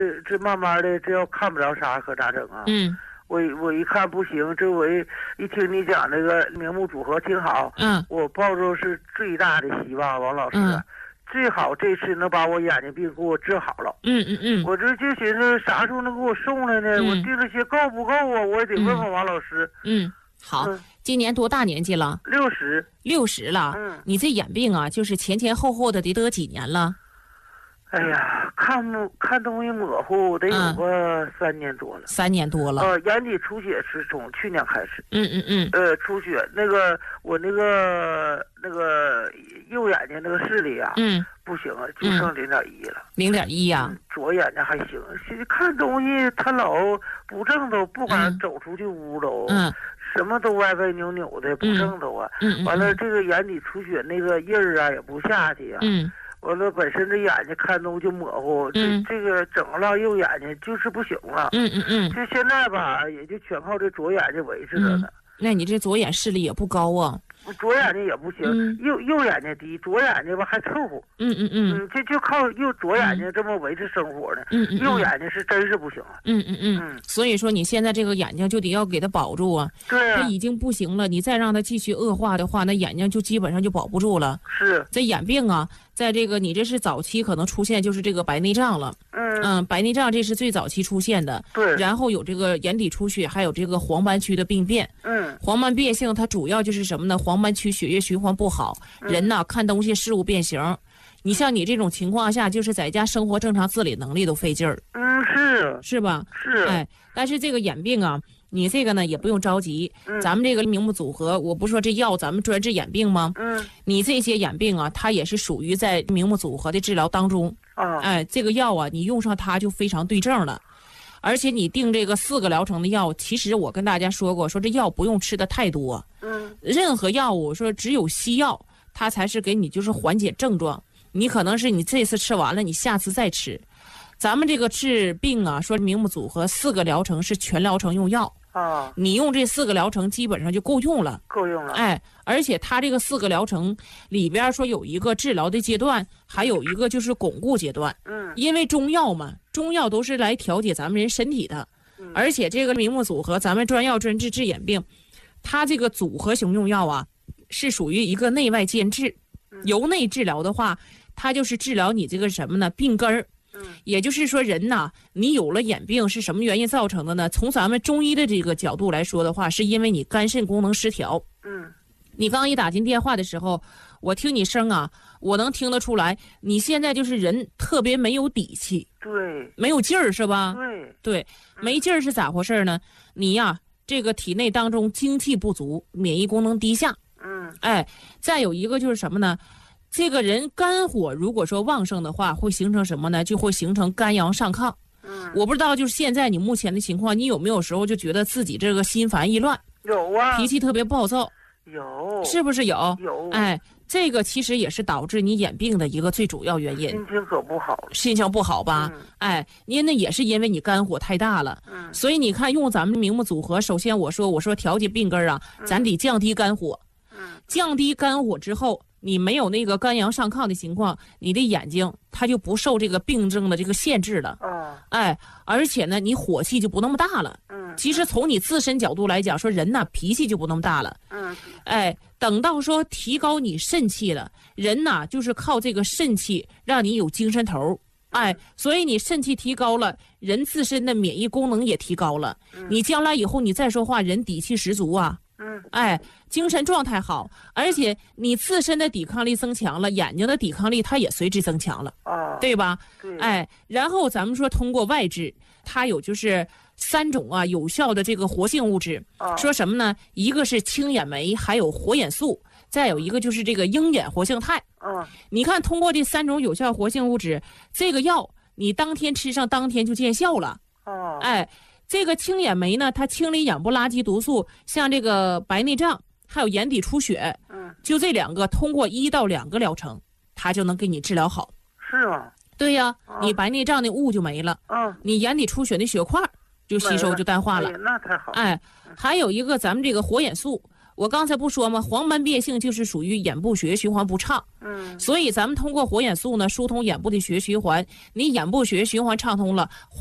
这慢慢的，这要看不着啥，可咋整啊？我一看不行，这我一听你讲这个明目组合挺好，我抱着是最大的希望，王老师，最好这次能把我眼睛病给我治好了。我这就寻思啥时候能给我送来呢？我订这些够不够啊？我也得问问王老师。 好，今年多大年纪了？60了。你这眼病啊，就是前后后的得几年了？ 哎呀，看东西模糊，得有个3年多了。 3年多了。 眼底出血是从去年开始。出血我那个右眼睛那个视力啊，不行啊，就剩0.1了。 0.1呀？ 左眼睛还行，现在看东西他老不正都，不敢走出去屋都。什么都歪歪扭扭的，不正都啊。完了，这个眼底出血那个印儿啊也不下去啊。完了，本身这眼睛看东西就模糊，这个整了右眼睛就是不行了。就现在吧，也就全靠这左眼睛维持着呢。 那你这左眼视力也不高啊？ 左眼睛也不行，右眼睛低，左眼睛吧还凑合。就靠左眼睛这么维持生活呢。右眼睛是真是不行啊。 所以说你现在这个眼睛就得要给它保住啊。 对啊。 它已经不行了，你再让它继续恶化的话，那眼睛就基本上就保不住了。 是。 这眼病啊，在这个你这是早期可能出现就是这个白内障了。白内障这是最早期出现的。 对。 然后有这个眼底出血，还有这个黄斑区的病变。黄斑变性它主要就是什么呢？黄斑区血液循环不好，人呢看东西事物变形。你像你这种情况下，就是在家生活正常自理能力都费劲儿。是吧？ 是。 但是这个眼病啊，你这个呢也不用着急。咱们这个明目组合，我不是说这药咱们专治眼病吗？你这些眼病啊，它也是属于在明目组合的治疗当中。这个药啊，你用上它就非常对症了。而且你定这个4个疗程的药，其实我跟大家说过，说这药不用吃的太多。任何药物说只有西药，它才是给你就是缓解症状。你可能是你这次吃完了，你下次再吃。咱们这个治病啊，说明目组合4个疗程是全疗程用药。你用这4个疗程基本上就够用了。而且它这个4个疗程里边说有一个治疗的阶段，还有一个就是巩固阶段。因为中药嘛，中药都是来调节咱们人身体的。而且这个明目组合，咱们专药专治治眼病，它这个组合型用药啊，是属于一个内外兼治。由内治疗的话，它就是治疗你这个什么呢？病根儿。也就是说人呐，你有了眼病是什么原因造成的呢？从咱们中医的这个角度来说的话，是因为你肝肾功能失调。你刚一打进电话的时候，我听你声啊，我能听得出来，你现在就是人特别没有底气。 对。 没有劲儿是吧？ 对。 没劲儿是咋回事呢？你呀，这个体内当中精气不足，免疫功能低下。再有一个就是什么呢？这个人肝火如果说旺盛的话，会形成什么呢？就会形成肝阳上亢。我不知道就是现在你目前的情况，你有没有时候就觉得自己这个心烦意乱？ 有啊。 脾气特别暴躁。 有。 是不是有？ 有。 这个其实也是导致你眼病的一个最主要原因。 心情可不好。 心情不好吧？因为也是因为你肝火太大了。所以你看用咱们明目组合，首先我说调节病根啊，咱得降低肝火。降低肝火之后，你没有那个肝阳上亢的情况，你的眼睛它就不受这个病症的这个限制了。而且呢，你火气就不那么大了。其实从你自身角度来讲，说人呐脾气就不那么大了。等到说提高你肾气了，人呐就是靠这个肾气让你有精神头。所以你肾气提高了，人自身的免疫功能也提高了。你将来以后你再说话，人底气十足啊。精神状态好，而且你自身的抵抗力增强了，眼睛的抵抗力它也随之增强了。对吧？然后咱们说通过外治，它有就是3种啊有效的这个活性物质。说什么呢？一个是青眼酶，还有活眼素，再有一个就是这个鹰眼活性肽。你看通过这3种有效活性物质，这个药你当天吃上当天就见效了。这个青眼酶呢，它清理眼部垃圾毒素，像这个白内障还有眼底出血，就这2个通过1到2个疗程，它就能给你治疗好。 是吗？ 对呀。你白内障的雾就没了。你眼底出血的血块就吸收就淡化了。 那太好。 还有一个咱们这个活眼素， 我刚才不说吗？黄斑变性就是属于眼部血液循环不畅。所以咱们通过活眼素呢，疏通眼部的血液循环，你眼部血液循环畅通了。